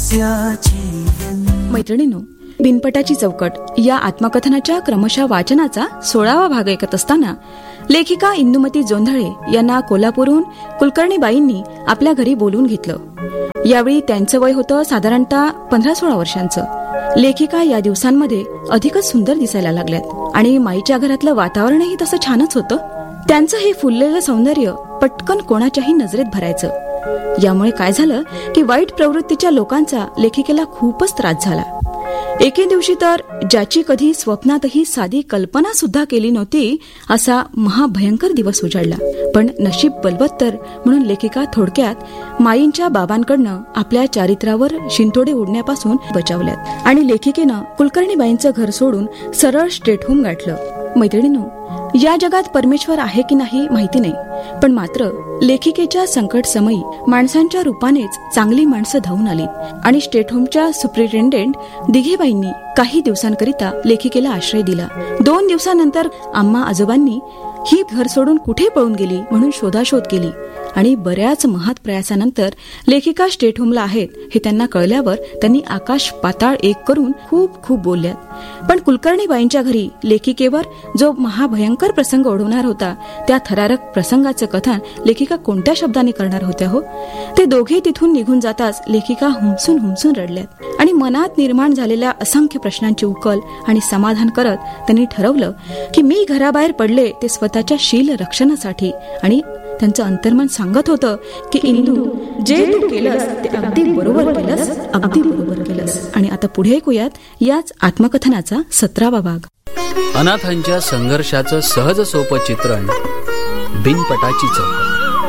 मैत्रिणींनो, बिनपटाची चौकट या आत्मकथनाच्या क्रमशः वाचनाचा 16वा भाग ऐकत असताना लेखिका इंदुमती जोंधळे यांना कोल्हापूरहून कुलकर्णीबाईंनी आपल्या घरी बोलवून घेतलं. यावेळी त्यांचं वय होतं साधारणतः 15-16 वर्षांचं. लेखिका या दिवसांमध्ये अधिकच सुंदर दिसायला लागल्यात आणि माईच्या घरातलं वातावरणही तसं छानच होतं. त्यांचं हे फुललेलं सौंदर्य पटकन कोणाच्याही नजरेत भरायचं. यामुळे काय झालं की वाईट प्रवृत्तीच्या लोकांचा लेखिकेला खूपच त्रास झाला. एके दिवशी तर ज्याची कधी स्वप्नातही साधी कल्पना सुद्धा केली नव्हती असा महाभयंकर दिवस उजाडला. पण नशीब बलवत्तर म्हणून लेखिका थोडक्यात माईंच्या बाबांकडनं आपल्या चारित्र्यावर शिंतोडे उडण्यापासून बचावल्यात आणि लेखिकेनं कुलकर्णीबाईंचं घर सोडून सरळ स्ट्रेट होम गाठलं. मैत्रिणींनो, या जगात परमेश्वर आहे की नाही माहिती नाही, पण मात्र लेखिकेच्या संकट समयी माणसांच्या रूपानेच चांगली माणसं धावून आली आणि स्टेट होमच्या सुप्रिटेंडेंट दिघेबाईंनी काही दिवसांकरिता लेखिकेला आश्रय दिला. 2 दिवसानंतर आम्हा आजोबांनी ही घर सोडून कुठे पळून गेली म्हणून शोधाशोध केली आणि बऱ्याच महात प्रयासानंतर लेखिका स्टेट होमला आहेत हे त्यांना कळल्यावर त्यांनी आकाश पाताळ एक करून खूप खूप बोलल्यात. पण कुलकर्णीबाईंच्या घरी लेखिकेवर जो महाभयंकर प्रसंग ओढवणार होता त्या थरारक प्रसंगाचं कथन लेखिका कोणत्या शब्दाने करणार होत्या हो? ते दोघे तिथून निघून जाताच लेखिका हुमसून हुमसून रडल्यात आणि मनात निर्माण झालेल्या असंख्य प्रश्नांची उकल आणि समाधान करत त्यांनी ठरवलं की मी घराबाहेर पडले ते स्वतःच्या शील रक्षणासाठी. आणि त्यांचं अंतर्मन सांगत होतं की इंदू, जे तू केलंस ते अगदी बरोबर केलंस, अगदी बरोबर केलंस. आणि आता पुढे ऐकूयात याच आत्मकथनाचा 17वा भाग. अनाथांच्या संघर्षाचं सहज सोपं चित्रण, बिनपटाची चौकट.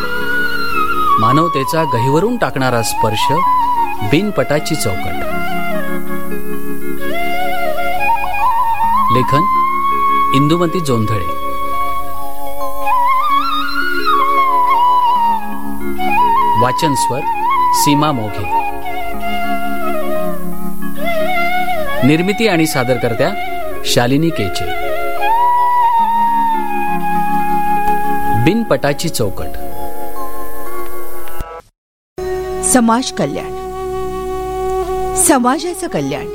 मानवतेचा गहिवरून टाकणारा स्पर्श, बिनपटाची चौकट. लेखन इंदुमती जोंधळे. वाचन स्वर सीमा मोघे. निर्मिती आणि सादरकर्त्या शालिनी केचे. बिनपटाची चौकट. समाज कल्याण, समाजाचं कल्याण.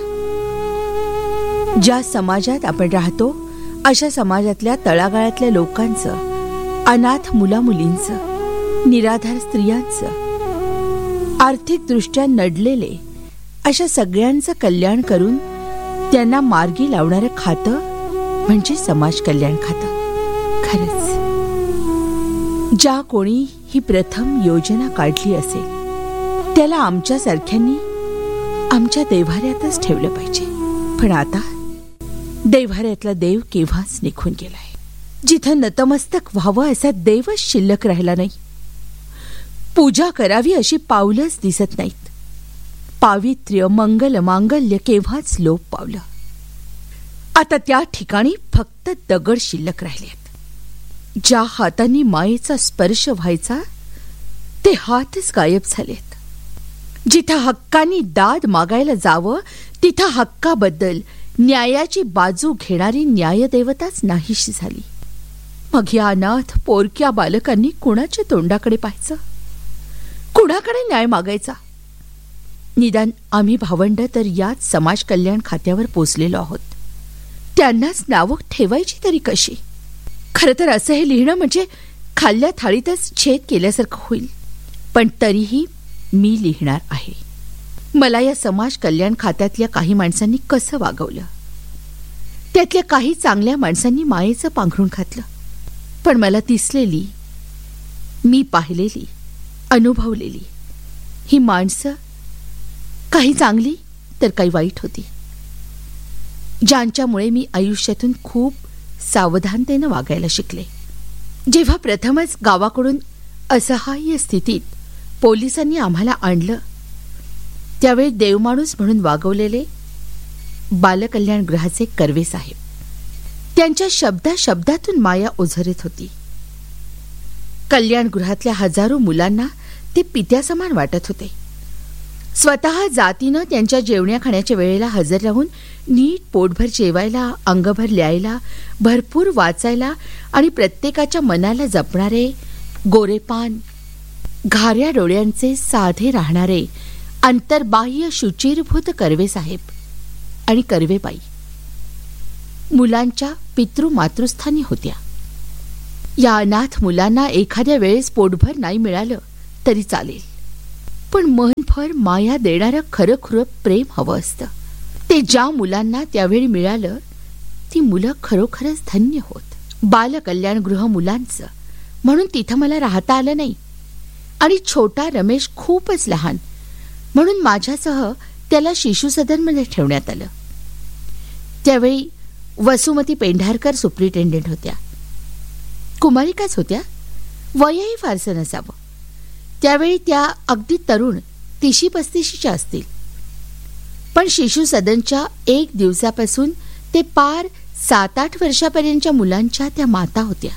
ज्या समाजात आपण राहतो अशा समाजातल्या तळागाळातल्या लोकांचं, अनाथ मुलामुलींचं, निराधार स्त्रियांचं, आर्थिकदृष्ट्या नडलेले अशा सगळ्यांचं कल्याण करून त्यांना मार्गी लावणारं खातं म्हणजे समाज कल्याण खातं. खरंच ज्या कोणी ही प्रथम योजना काढली असेल त्याला आमच्यासारख्यांनी आमच्या देव्हाऱ्यातच ठेवलं पाहिजे. पण आता देव्हाऱ्यातला देव केव्हाच निघून गेलाय. जिथं नतमस्तक व्हावं असा देवच शिल्लक राहिला नाही. पूजा करावी अशी पावलंच दिसत नाहीत. पावित्र्य, मंगल, मांगल्य केव्हाच लोप पावलं. आता त्या ठिकाणी फक्त दगड शिल्लक राहिलेत. ज्या हातांनी मायेचा स्पर्श व्हायचा ते हातच गायब झालेत. जिथं हक्कानी दाद मागायला जावं तिथं हक्काबद्दल न्यायाची बाजू घेणारी न्यायदेवताच नाहीशी झाली. मग या अनाथ पोरक्या बालकांनी कुणाच्या तोंडाकडे पाहायचं, कुणाकडे न्याय मागायचा? निदान आम्ही भावंड तर याच समाज कल्याण खात्यावर पोचलेलो आहोत. त्यांनाच नावं ठेवायची तरी कशी? खरं तर असं हे लिहिणं म्हणजे खाल्ल्या थाळीतच छेद केल्यासारखं होईल. पण तरीही मी लिहिणार आहे. मला या समाज कल्याण खात्यातल्या काही माणसांनी कसं वागवलं, त्यातल्या काही चांगल्या माणसांनी मायेचं पांघरून घातलं. पण मला दिसलेली, मी पाहिलेली, अनुभवलेली ही माणसं काही चांगली तर काही वाईट होती, ज्यांच्यामुळे मी आयुष्यातून खूप सावधानतेनं वागायला शिकले. जेव्हा प्रथमच गावाकडून असहाय्य स्थितीत पोलिसांनी आम्हाला आणलं त्यावेळी देवमाणूस म्हणून वागवलेले बालकल्याण गृहाचे कर्वे साहेब, त्यांच्या शब्दातून माया ओझरत होती. कल्याण गृहातल्या हजारो मुलांना ते पित्यासमान वाटत होते. स्वतः जातीनं त्यांच्या जेवण्या खाण्याच्या वेळेला हजर राहून नीट पोटभर जेवायला, अंगभर ल्यायला, भरपूर वाचायला आणि प्रत्येकाच्या मनाला जपणारे, गोरेपान, घाऱ्या डोळ्यांचे, साधे राहणारे अंतर्बाह्य शुचिरभूत कर्वेसाहेब आणि कर्वेबाई मुलांच्या पितृमातृस्थानी होत्या. या अनाथ मुलांना एखाद्या वेळेस पोटभर नाही मिळालं तरी चालेल, पण मनभर माया देणारं खरंखुरं प्रेम हवं असतं. ते ज्या मुलांना त्यावेळी मिळालं ती मुलं खरोखरच धन्य होत. बालकल्याणगृह मुलांचं म्हणून तिथं मला राहता आलं नाही आणि छोटा रमेश खूपच लहान म्हणून माझ्यासह त्याला शिशुसदनमध्ये ठेवण्यात आलं. त्यावेळी वसुमती पेंढारकर सुप्रिटेंडेंट होत्या. कुमारिकाच होत्या, वयही फारसं नसावं. त्यावेळी त्या अगदी तरुण 30-35च्या असतील. पण शिशुसदनच्या 1 दिवसापासून ते पार 7-8 वर्षापर्यंतच्या मुलांच्या त्या माता होत्या.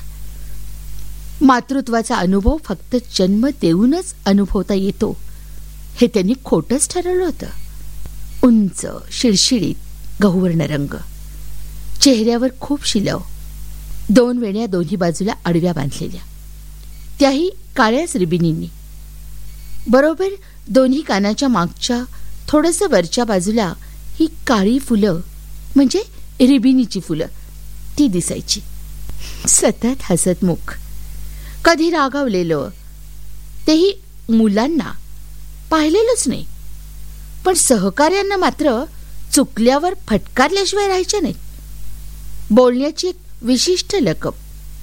मातृत्वाचा अनुभव फक्त जन्म देऊनच अनुभवता येतो हे त्यांनी खोटंच ठरवलं होतं. उंच, शिडशिडीत गहुवर्ण रंग, चेहऱ्यावर खूप शिलव, 2 वेण्या दोन्ही बाजूला आडव्या बांधलेल्या, त्याही काळ्याच रिबिनींनी. बरोबर दोन्ही कानाच्या मागच्या थोडंसं वरच्या बाजूला ही काळी फुलं म्हणजे रिबिनीची फुलं ती दिसायची. सतत हसतमुख, कधी रागावलेलं, तेही मुलांना पाहिलेलंच नाही, पण सहकार्यांना मात्र चुकल्यावर फटकारल्याशिवाय राहायचे नाही. बोलण्याची एक विशिष्ट लकब,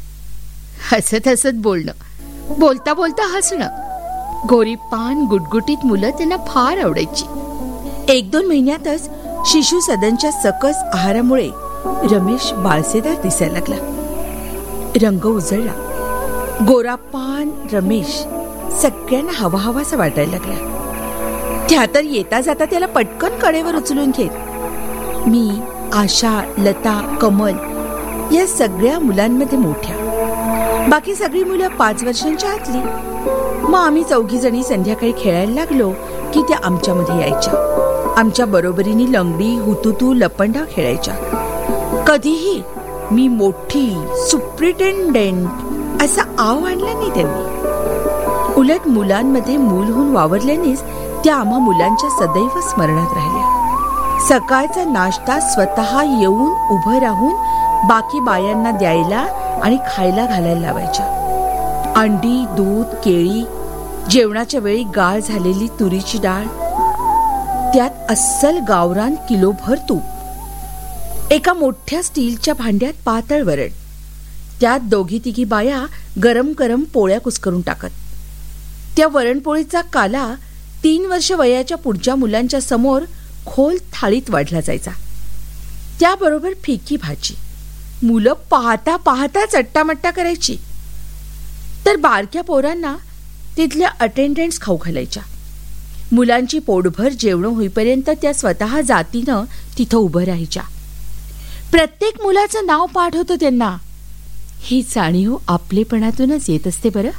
हसत हसत बोलणं, बोलता बोलता हसणं. गोरी पान गुटगुटीत मुलं त्यांना फार आवडायची. 1-2 महिन्यातच शिशुसदनच्या सकस आहारामुळे रमेश बाळसेदार दिसायला लागला. रंग उजळला. गोरा पान रमेश सगळ्यांना हवा हवासा वाटायला लागला. त्या तर येता जाता त्याला पटकन कडेवर उचलून घेत. मी, आशा, लता, कमल या सगळ्या मुलांमध्ये मोठ्या, बाकी सगळी मुलं 5 वर्षांच्या आतली. मग आम्ही 4घी जणी संध्याकाळी खेळायला लागलो की त्या आमच्यामध्ये यायच्या. आमच्या बरोबरीने लंगडी, हुतुतू, लपंडा खेळायच्या. कधीही मी मोठी सुप्रिटेंडेंट असा आव आणला नाही त्यांनी. उलट मुलांमध्ये मूल होऊन वावरल्यानेच त्या आम्हा मुलांच्या सदैव स्मरणात राहिल्या. सकाळचा नाश्ता स्वतः येऊन उभं राहून बाकी बायांना द्यायला आणि खायला घालायला लावायच्या. अंडी, दूध, केळी, जेवणाच्या वेळी गाळ झालेली तुरीची डाळ, त्यात अस्सल गावरान किलोभर तूप, एका मोठ्या स्टीलच्या भांड्यात पातळ वरण, त्यात 2-3 बाया गरम गरम पोळ्या कुस्करून टाकत. त्या वरणपोळीचा काला 3 वर्ष वयाच्या पुढच्या मुलांच्या समोर खोल थाळीत वाढला जायचा. त्याबरोबर फिकी भाजी. मुलं पाहता पाहता चट्टामट्टा करायची. तर बारक्या पोरांना तिथल्या अटेंडंट्स खाऊ घालायच्या. मुलांची पोटभर जेवण होईपर्यंत त्या स्वतः जातीनं तिथं उभं राहायच्या. प्रत्येक मुलाचं नाव पाठ होतं त्यांना. ही जाणीव आपलेपणातूनच येत असते बरं.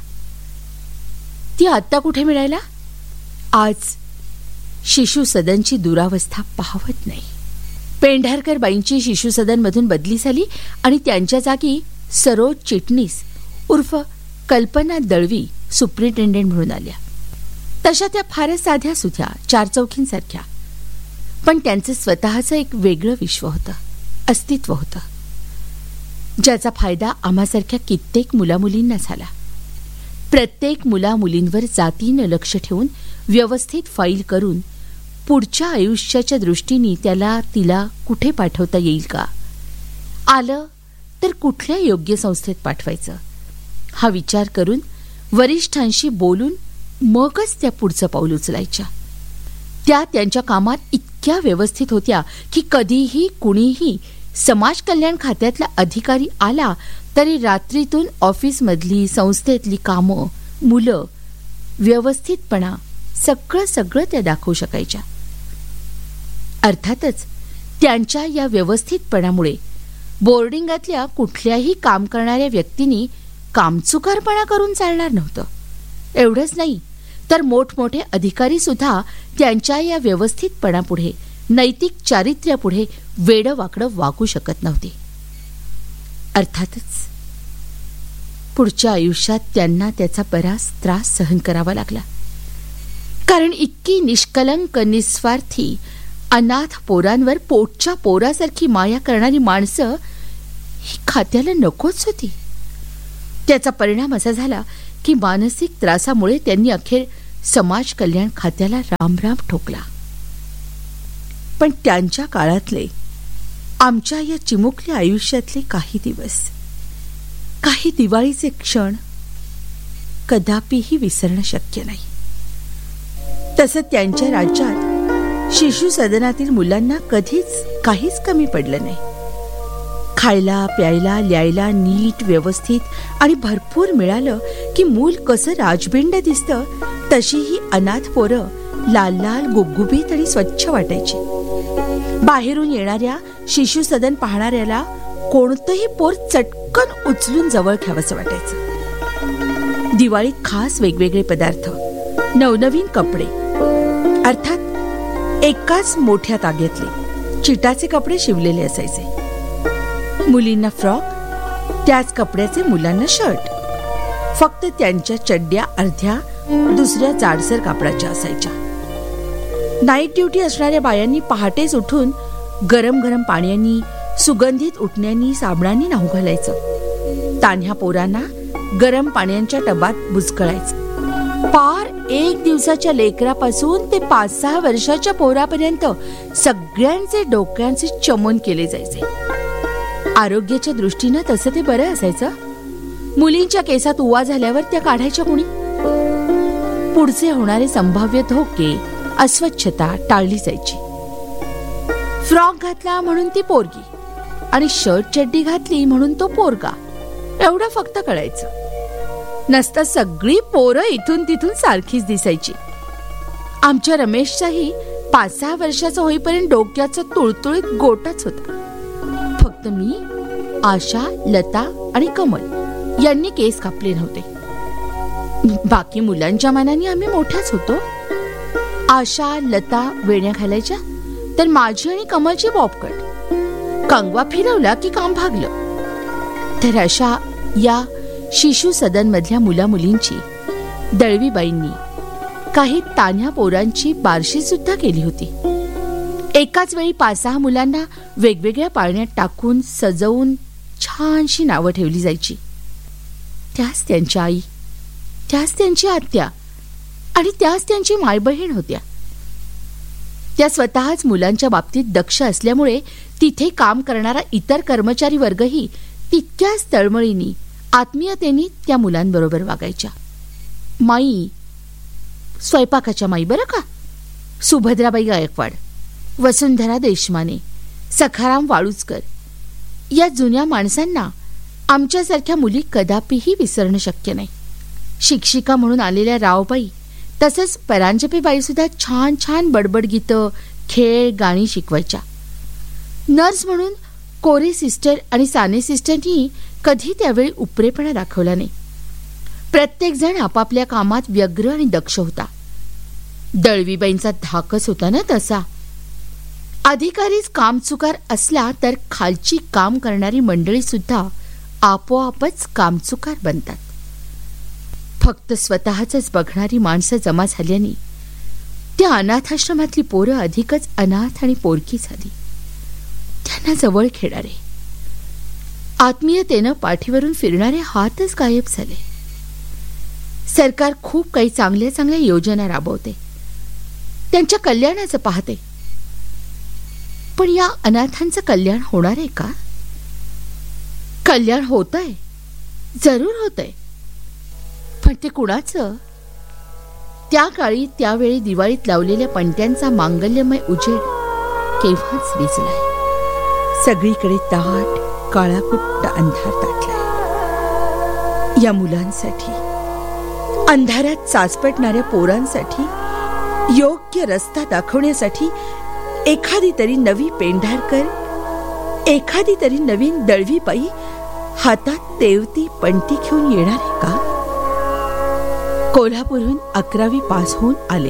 ती आत्ता कुठे मिळायला? आज शिशुसदनची दुरावस्था पाहवत नाही. पेंढारकर बाईंची शिशुसदनमधून बदली झाली आणि त्यांच्या जागी सरोज चिटणीस उर्फ कल्पना दळवी सुप्रिटेंडेंट म्हणून आल्या. तशा त्या फारच साध्या सुध्या 4 चौकींसारख्या, पण त्यांचं स्वतःचं एक वेगळं विश्व होतं, अस्तित्व होतं, ज्याचा फायदा आम्हासारख्या कित्येक मुलामुलींना झाला. प्रत्येक मुलामुलींवर जातीनं लक्ष ठेवून व्यवस्थित फाईल करून पुढच्या आयुष्याच्या दृष्टीने त्याला तिला कुठे पाठवता येईल का, आलं तर कुठल्या योग्य संस्थेत पाठवायचं हा विचार करून वरिष्ठांशी बोलून मगच त्या पुढचं पाऊल उचलायच्या. त्या त्यांच्या कामात इतक्या व्यवस्थित होत्या की कधीही कुणीही समाज कल्याण खात्यातला अधिकारी आला तरी रात्रीतून ऑफिसमधली, संस्थेतली कामं, मुलं व्यवस्थितपणा सगळं त्या दाखवू शकायच्या. अर्थातच त्यांच्या या व्यवस्थितपणामुळे बोर्डिंगातल्या कुठल्याही काम करणाऱ्या व्यक्तींनी कामचुकारपणा करून चालणार नव्हतं. एवढंच नाही तर मोठमोठे अधिकारी सुद्धा त्यांच्या या व्यवस्थितपणापुढे, नैतिक चारित्र्यापुढे वेडवाकडं वागू शकत नव्हते. अर्थातच पुढच्या आयुष्यात त्यांना त्याचा बराच त्रास सहन करावा लागला. कारण इतकी निष्कलंक, निस्वार्थी अनाथ पोरांवर पोटच्या पोरासारखी माया करणारी माणसं ही खात्याला नकोच होती. त्याचा परिणाम असा झाला की मानसिक त्रासामुळे त्यांनी अखेर समाज कल्याण खात्याला रामराम ठोकला. पण त्यांच्या काळातले, आमच्या या चिमुकल्या आयुष्यातले काही दिवस, काही दिवाळीचे क्षण कदापिही विसरणं शक्य नाही. तसं त्यांच्या राज्यात शिशु सदनातील मुलांना कधीच काहीच कमी पडलं नाही. खायला, प्यायला, लिहायला नीट, व्यवस्थित आणि भरपूर मिळालं की मूल कसं राजबिंड दिसतं तशी ही अनाथ पोरं लाल लाल, गुबगुबीत आणि स्वच्छ वाटायची. बाहेरून येणाऱ्या शिशु सदन पाहणाऱ्याला कोणतंही पोर चटकन उचलून जवळ घ्यावंसं वाटायचं. दिवाळीत खास वेगवेगळे पदार्थ, नवनवीन कपडे, अर्थात एकाच मोठ्या ताग्यातले चिटाचे कपडे शिवलेले असायचे. मुलींना फ्रॉक, त्याच कपड्याचे मुलांना शर्ट. फक्त त्यांच्या चड्ड्या अर्ध्या दुसऱ्या जाडसर कापडाच्या असायच्या. नाईट ड्युटी असणाऱ्या बायांनी पहाटेच उठून गरम गरम पाण्यानी, सुगंधित उठण्यानी, साबणांनी न्हाऊ घालायचं. तान्ह्या पोरांना गरम पाण्याच्या टबात बुचकळायचं. पार 1 दिवसाच्या लेकरापासून ते 5-6 वर्षाच्या पोरापर्यंत सगळ्यांचे डोक्यांचे चमन केले जायचे. आरोग्याच्या दृष्टीनं तसं ते बरं असायचं. मुलींच्या केसात उवा झाल्यावर त्या काढायच्या कुणी? पुढचे होणारे संभाव्य धोके, अस्वच्छता टाळली जायची. फ्रॉक घातला म्हणून ती पोरगी आणि शर्ट चड्डी घातली म्हणून तो पोरगा, एवढं फक्त कळायचं. नसता सगळी पोरं इथून तिथून सारखीच दिसायची. आमच्या रमेशचाही 5-6 वर्षाचा होईपर्यंत डोक्याचा तुळतुळीत गोटाच होता. फक्त मी, आशा, लता आणि कमल यांनी केस कापले नव्हते. बाकी मुलांच्या मनाने आम्ही मोठ्याच होतो. आशा, लता वेण्या घालायच्या, तर माझी आणि कमलची बॉबकट. कंगवा फिरवला की काम भागलं. तर अशा या शिशु सदन मधल्या मुला मुलींची दळवीबाईंनी काही तान्ह्या पोरांची बारशी सुद्धा केली होती. एकाच वेळी 5-6 मुलांना वेगवेगळ्या पाळण्यात टाकून सजवून छानशी नावं ठेवली जायची. त्याच त्यांच्या आई, त्याच त्यांची आत्या आणि त्याच त्यांची मायबहीण होत्या. त्या स्वतःच मुलांच्या बाबतीत दक्ष असल्यामुळे तिथे काम करणारा इतर कर्मचारी वर्गही तितक्याच तळमळीनी, आत्मीयतेनी त्या मुलांबरोबर वागायच्या. माई, स्वयंपाकाच्या माई बरं का, सुभद्राबाई गायकवाड, वसुंधरा देशमाने, सखाराम वाळुजकर या जुन्या माणसांना आमच्यासारख्या मुली कदापिही विसरणं शक्य नाही. शिक्षिका म्हणून आलेल्या रावबाई तसंच परांजपेबाई सुद्धा छान छान बडबड गीतं, खेळ, गाणी शिकवायच्या. नर्स म्हणून कोरे सिस्टर आणि साने सिस्टरनी कधी त्यावेळी उपरेपणा दाखवला नाही. प्रत्येक जण आपापल्या कामात व्यग्र आणि दक्ष होता. दळवीबाईंचा धाकच होता ना तसा. अधिकारीच कामचुकार असला तर खालची काम करणारी मंडळी सुद्धा आपोआपच कामचुकार बनतात. फक्त स्वतःच बघणारी माणसं जमा झाल्याने त्या अनाथाश्रमातली पोरं अधिकच अनाथ आणि पोरकी झाली. त्यांना जवळ खेळणारे, आत्मीयतेनं पाठीवरून फिरणारे हातच गायब झाले. सरकार खूप काही चांगल्या चांगल्या योजना राबवते, त्यांच्या कल्याणाचं पाहते. पण या अनाथांचं कल्याण होणार आहे का? कल्याण होतंय, जरूर होतंय, पण ते कुणाचं? त्या काळी त्यावेळी दिवाळीत लावलेल्या पणत्यांचा मांगल्यमय उजेड केव्हाच विझलाय. सगळीकडे दाट काळाकुट्ट अंधार दाटलाय. या मुलांसाठी, अंधारात चाचपटणाऱ्या पोरांसाठी योग्य रस्ता दाखवण्यासाठी एखादी तरी नवी पेंढारकर, एखादी तरी नवीन दळवीबाई हातात तेवती पणती घेऊन येणार आहे का? कोल्हापूरहून 11वी पास होऊन आले.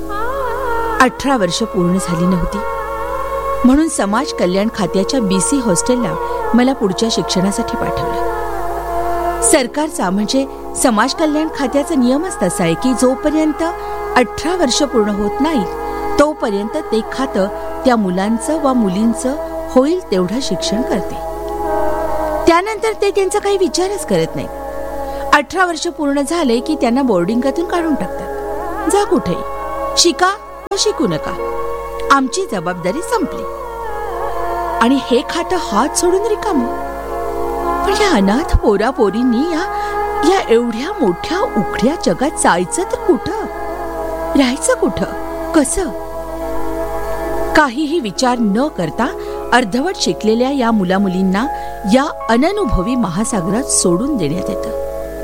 18 वर्ष पूर्ण झाली नव्हती म्हणून समाज कल्याण खात्याच्या BC हॉस्टेलला मला पुढच्या शिक्षणासाठी पाठवलं. सरकारचा म्हणजे समाज कल्याण खात्याचा नियमच तसा आहे की जोपर्यंत 18 वर्ष पूर्ण होत नाही तोपर्यंत ते खातं त्या मुलांचं वा मुलींचं होईल तेवढं शिक्षण करते. त्यानंतर ते त्यांचा काही विचारच करत नाही. 18 वर्ष पूर्ण झाले की त्यांना बोर्डिंगातून काढून टाकतात. जा कुठे, शिका वा शिकू नका, आमची जबाबदारी संपली. आणि हे खातं हात सोडून रिकामं. पण या अनाथ पोरा पोरींनी या एवढ्या मोठ्या उघड्या जगात जायचं तर कुठं, राहायचं कुठं, कसं? काहीही विचार न करता अर्धवट शिकलेल्या या मुला मुलींना या अननुभवी महासागरात सोडून देण्यात येतं.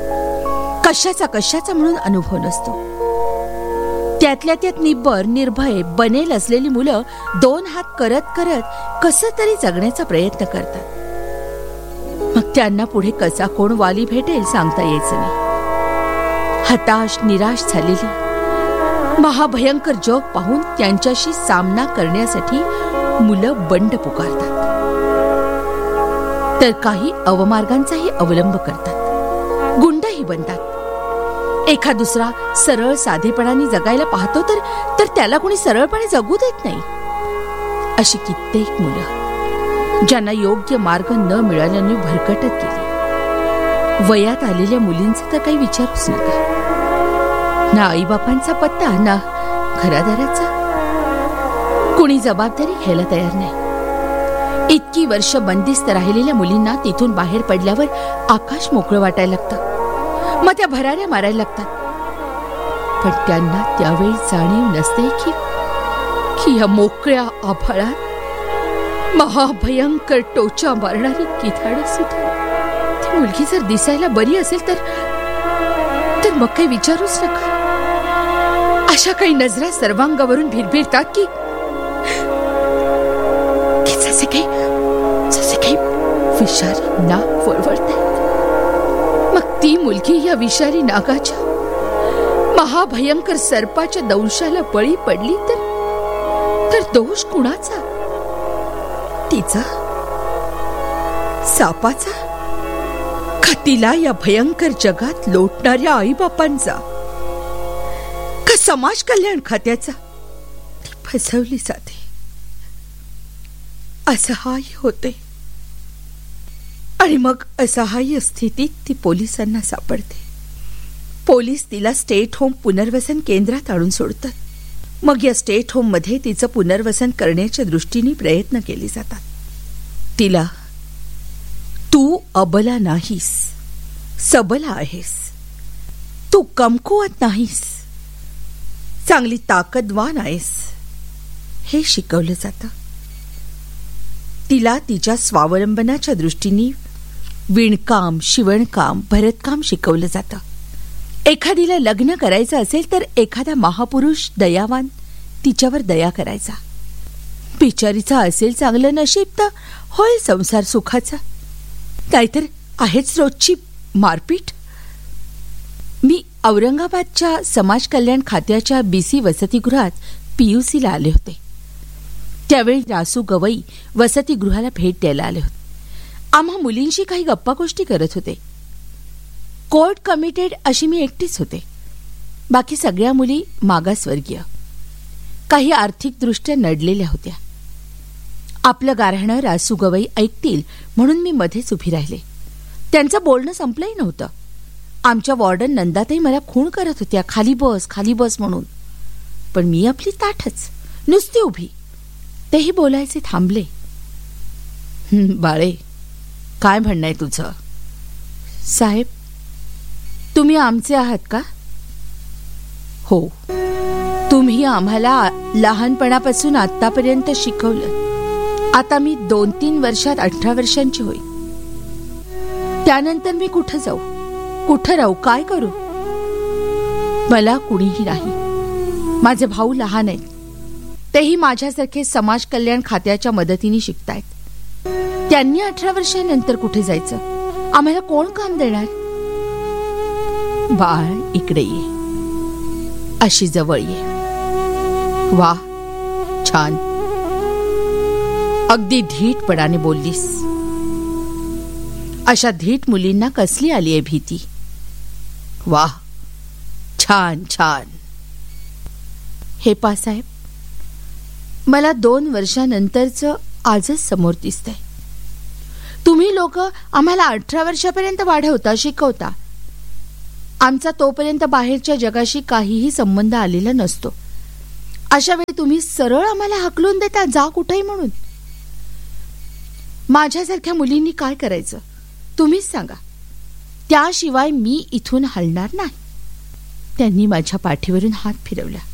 कशाचा म्हणून अनुभव नसतो. त्यातल्या त्यात निब्बर निर्भय बनेल असलेली मुलं 2 हात करत करत कसं तरी जगण्याचा प्रयत्न करतात. मग त्यांना पुढे कसा कोण वाली भेटेल सांगता यायचं नाही. हताश निराश झालेली महाभयंकर जग पाहून त्यांच्याशी सामना करण्यासाठी मुलं बंड पुकारतात, तर काही अवमार्गांचाही अवलंब करतात, गुंडही बनतात. एखाद दुसरा सरळ साधेपणाने जगायला पाहतो तर त्याला कोणी सरळपणे जगू देत नाही. अशी कित्येक मुलं ज्यांना योग्य मार्ग न मिळाल्याने भरकटत गेली. वयात आलेल्या मुलींचा तर काही विचारूच नका. ना आईबापांचा पत्ता ना घरादाराचा. कुणी जबाबदारी घ्यायला तयार नाही. इतकी वर्ष बंदिस्त राहिलेल्या मुलींना तिथून बाहेर पडल्यावर आकाश मोकळं वाटायला लागतं. मग त्या भराऱ्या मारायला लागतात. पण त्यांना त्यावेळी जाणीव नसते की या मोकळ्या आभाळात महाभयंकर टोचा मारणारी किधाड सुद्धा. ती मुलगी जर दिसायला बरी असेल तर मग काही विचारूच नका. अशा काही नजरा सर्वांगावरून भिरभिरतात की जसे काही विषारी नाग वळवळतात. मग ती मुलगी या विषारी नागाच्या महाभयंकर सर्पाच्या दंशाला बळी पडली तर दोष कुणाचा? तिचा, सापाचा, का तिला या भयंकर जगात लोटणाऱ्या आईबापांचा, का समाज कल्याण खात्याचा? ती फसवली जाते, असहाय्य होते. आणि मग असहाय्य स्थितीत ती पोलिसांना सापडते. पोलीस तिला स्टेट होम पुनर्वसन केंद्रात आणून सोडतात. मग या स्टेट होम मध्ये तिचं पुनर्वसन करण्याच्या दृष्टीने प्रयत्न केले जातात. तिला, तू अबला नाहीस, सबला आहेस. तू कमकुवत नाहीस, चांगली ताकदवान आहेस, हे शिकवलं जातं. तिला तिच्या स्वावलंबनाच्या दृष्टीने विणकाम, शिवणकाम, भरतकाम शिकवलं जातं. एखादीला लग्न करायचं असेल तर एखादा महापुरुष दयावान तिच्यावर दया करायचा. बिचारीचा असेल चांगलं नशीब तर होय संसार सुखाचा, नाहीतर आहेच रोजची मारपीट. मी औरंगाबादच्या समाज कल्याण खात्याच्या BC वसतिगृहात PUCला आले होते. त्यावेळी रासू गवई वसतिगृहाला भेट द्यायला आले होते. आम्हा मुलींशी काही गप्पा गोष्टी करत होते. कोर्ट कमिटेड अशी मी एकटीच होते. बाकी सगळ्या मुली मागासवर्गीय, काही आर्थिकदृष्ट्या नडलेल्या होत्या. आपलं गाऱ्हाणं रासू गवई ऐकतील म्हणून मी मध्येच उभी राहिले. त्यांचं बोलणं संपलंही नव्हतं. आमच्या वॉर्डन नंदाताई मला खूण करत होत्या, खाली बस म्हणून. पण मी आपली ताठच, नुसती उभी. तेही बोलायचे थांबले. बाळे, काय म्हणणं आहे तुझं? साहेब, तुम्ही आमचे आहात का? हो, तुम्ही आम्हाला लहानपणापासून आतापर्यंत शिकवलं. आता मी 2-3 वर्षात 18 वर्षांची होईल. त्यानंतर मी कुठं जाऊ, कुठं राहू, काय करू? मला कुणीही नाही. माझे भाऊ लहान आहेत, तेही माझ्यासारखे समाज कल्याण खात्याच्या मदतीने शिकतायत. त्यांनी 18 वर्षांनंतर कुठे जायचं? आम्हाला कोण काम देणार? बाळ, इकडे ये, अशी जवळ ये. वा, छान, अगदी धीटपणाने बोललीस. अशा धीट मुलींना कसली आली आहे भीती? वा, छान छान. हे पा साहेब, मला 2 वर्षानंतरचं आजच समोर दिसतंय. तुम्ही लोक आम्हाला 18 वर्षापर्यंत वाढवता, शिकवता. आमचा तोपर्यंत बाहेरच्या जगाशी काहीही संबंध आलेला नसतो. अशा वेळी तुम्ही सरळ आम्हाला हाकलून देता, जा कुठेही म्हणून. माझ्यासारख्या मुलींनी काय करायचं तुम्हीच सांगा. त्याशिवाय मी इथून हलणार नाही. त्यांनी माझ्या पाठीवरून हात फिरवला.